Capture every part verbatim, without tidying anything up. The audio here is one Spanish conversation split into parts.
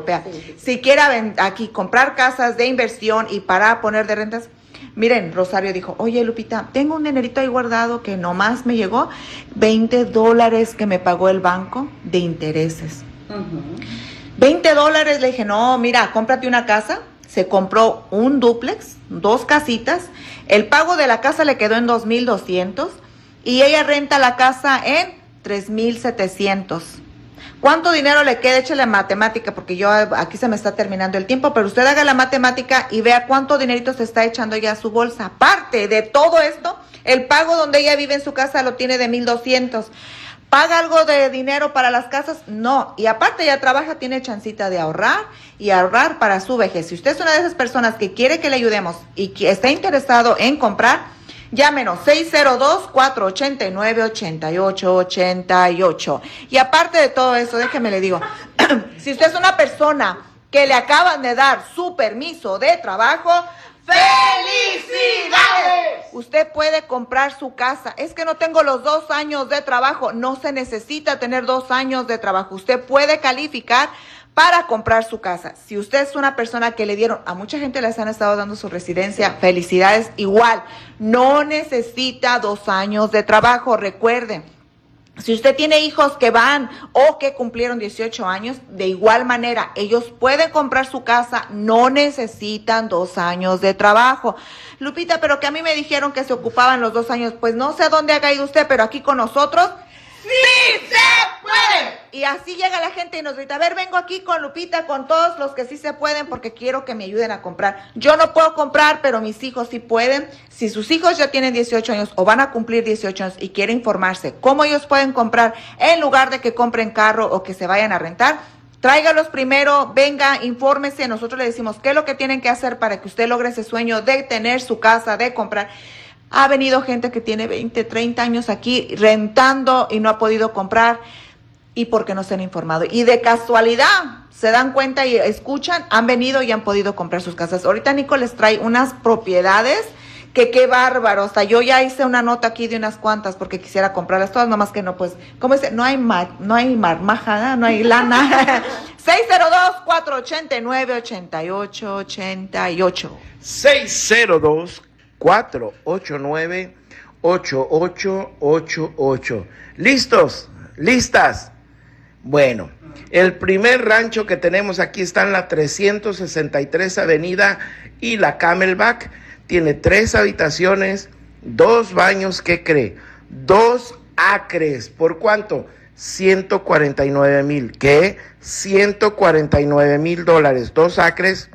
golpea. Sí. Si quiere aquí comprar casas de inversión y para poner de rentas, miren, Rosario dijo, oye Lupita, tengo un dinerito ahí guardado que nomás me llegó veinte dólares que me pagó el banco de intereses. Uh-huh. veinte dólares, le dije, no, mira, cómprate una casa. Se compró un dúplex, dos casitas. El pago de la casa le quedó en dos mil doscientos y ella renta la casa en tres mil setecientos. ¿Cuánto dinero le queda? Échale matemática, porque yo aquí se me está terminando el tiempo, pero usted haga la matemática y vea cuánto dinerito se está echando ya a su bolsa. Aparte de todo esto, el pago donde ella vive en su casa lo tiene de mil doscientos. ¿Paga algo de dinero para las casas? No. Y aparte ella trabaja, tiene chancita de ahorrar y ahorrar para su vejez. Si usted es una de esas personas que quiere que le ayudemos y que está interesado en comprar, llámenos seis cero dos, cuatro ocho nueve, ocho ocho ocho ocho. Y aparte de todo eso, déjeme le digo, si usted es una persona que le acaban de dar su permiso de trabajo, ¡felicidades! Usted puede comprar su casa. Es que no tengo los dos años de trabajo. No se necesita tener dos años de trabajo. Usted puede calificar para comprar su casa. Si usted es una persona que le dieron, a mucha gente les han estado dando su residencia, felicidades. Igual, no necesita dos años de trabajo. Recuerden, si usted tiene hijos que van o que cumplieron dieciocho años, de igual manera, ellos pueden comprar su casa, no necesitan dos años de trabajo. Lupita, pero que a mí me dijeron que se ocupaban los dos años. Pues no sé dónde ha caído usted, pero aquí con nosotros, ¡sí se puede! Y así llega la gente y nos grita, a ver, vengo aquí con Lupita, con todos los que sí se pueden, porque quiero que me ayuden a comprar. Yo no puedo comprar, pero mis hijos sí pueden. Si sus hijos ya tienen dieciocho años o van a cumplir dieciocho años y quieren informarse cómo ellos pueden comprar en lugar de que compren carro o que se vayan a rentar, tráigalos primero, venga, infórmese. Nosotros le decimos qué es lo que tienen que hacer para que usted logre ese sueño de tener su casa, de comprar. Ha venido gente que tiene veinte, treinta años aquí rentando y no ha podido comprar y porque no se han informado. Y de casualidad se dan cuenta y escuchan, han venido y han podido comprar sus casas. Ahorita Nico les trae unas propiedades que qué bárbaro. O sea, yo ya hice una nota aquí de unas cuantas porque quisiera comprarlas todas, nomás que no, pues, ¿cómo dice? No hay mar, no hay marmaja, no hay lana. seis cero dos, cuatro ocho nueve, ocho ocho ocho ocho. seis cero dos, cuatro ocho nueve, ocho ocho ocho ocho. ¿Listos? ¿Listas? Bueno, el primer rancho que tenemos aquí está en la trescientos sesenta y tres Avenida y la Camelback. Tiene tres habitaciones, dos baños, ¿qué cree? Dos acres. ¿Por cuánto? ciento cuarenta y nueve mil. ¿Qué? ciento cuarenta y nueve mil dólares. Dos acres,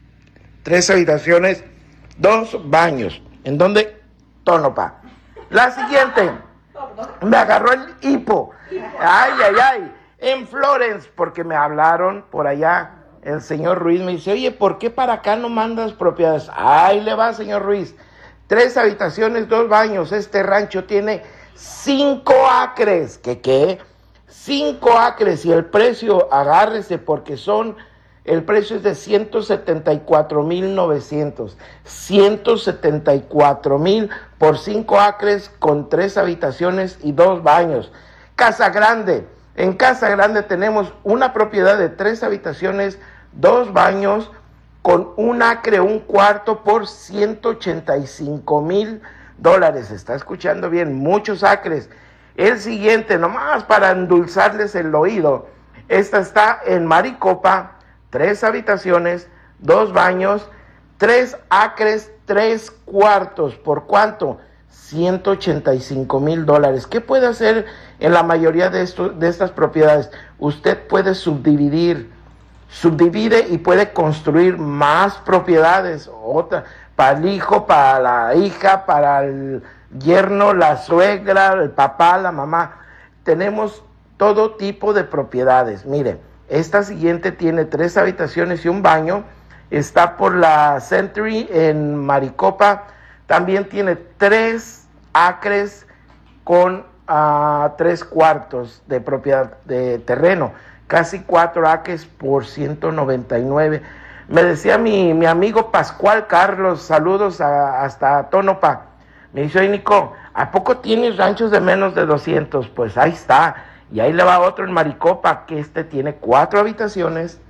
tres habitaciones, dos baños. ¿En dónde? Tonopah. La siguiente. Me agarró el hipo. Ay, ay, ay. En Florence, porque me hablaron por allá. El señor Ruiz me dice, oye, ¿por qué para acá no mandas propiedades? Ahí le va, señor Ruiz. Tres habitaciones, dos baños. Este rancho tiene cinco acres. ¿Qué qué? Cinco acres. Y el precio, agárrese, porque son, el precio es de ciento setenta y cuatro mil novecientos. ciento setenta y cuatro mil por cinco acres con tres habitaciones y dos baños. Casa Grande. En Casa Grande tenemos una propiedad de tres habitaciones, dos baños, con un acre, un cuarto por ciento ochenta y cinco mil dólares. Está escuchando bien, muchos acres. El siguiente, nomás para endulzarles el oído, esta está en Maricopa, tres habitaciones, dos baños, tres acres, tres cuartos. ¿Por cuánto? ciento ochenta y cinco mil dólares. ¿Qué puede hacer en la mayoría de, esto, de estas propiedades? Usted puede subdividir, subdivide y puede construir más propiedades, otra, para el hijo, para la hija, para el yerno, la suegra, el papá, la mamá. Tenemos todo tipo de propiedades. Miren, esta siguiente tiene tres habitaciones y un baño. Está por la Century en Maricopa. También tiene tres acres con uh, tres cuartos de propiedad de terreno. Casi cuatro acres por ciento noventa y nueve. Me decía mi, mi amigo Pascual Carlos, saludos a, hasta Tonopah. Me dice, oye Nico, ¿a poco tienes ranchos de menos de doscientos? Pues ahí está. Y ahí le va otro en Maricopa, que este tiene cuatro habitaciones,